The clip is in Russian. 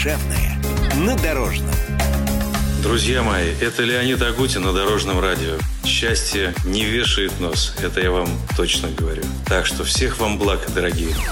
Душевное на Дорожном. Друзья мои, это Леонид Агутин на Дорожном радио. Счастье не вешает нос, это я вам точно говорю. Так что всех вам благ, дорогие.